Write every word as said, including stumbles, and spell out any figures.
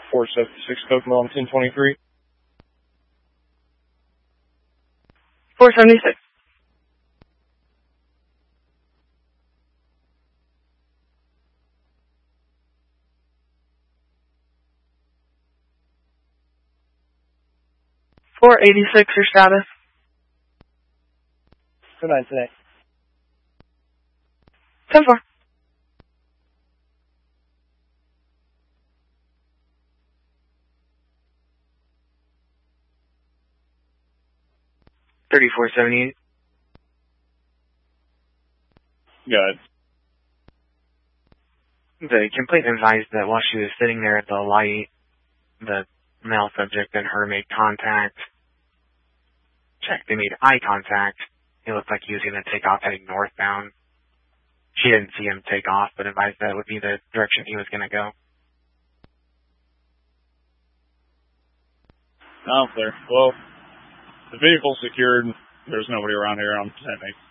four seventy-six Kokomo on ten twenty-three. four seventy-six. four eighty-six, your status? Good night today. ten four. thirty-four seventy-eight. Good. The complainant advised that while she was sitting there at the light, the male subject and her made contact. Check, they made eye contact. It looked like he was going to take off heading northbound. She didn't see him take off, but advised that would be the direction he was going to go. Oh, clear. Well, the vehicle's secured. There's nobody around here. I'm sending